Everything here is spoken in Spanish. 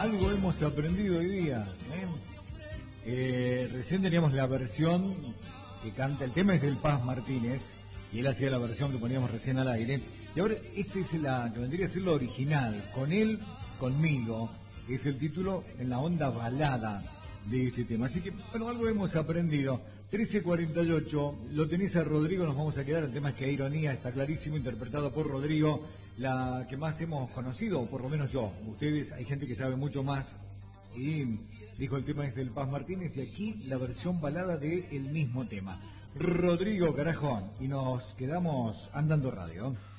Algo hemos aprendido hoy día. Recién teníamos la versión que canta, el tema es del Paz Martínez, y él hacía la versión que poníamos recién al aire. Y ahora esta es la que vendría a ser la original, con él, conmigo, es el título en la onda balada de este tema. Así que, bueno, algo hemos aprendido. 13:48, lo tenés a Rodrigo, nos vamos a quedar. El tema es que Ironía está clarísimo, interpretado por Rodrigo, la que más hemos conocido, o por lo menos yo. Ustedes, hay gente que sabe mucho más. Y dijo el tema es del Paz Martínez, y aquí la versión balada de el mismo tema. Rodrigo, carajo, y nos quedamos andando radio.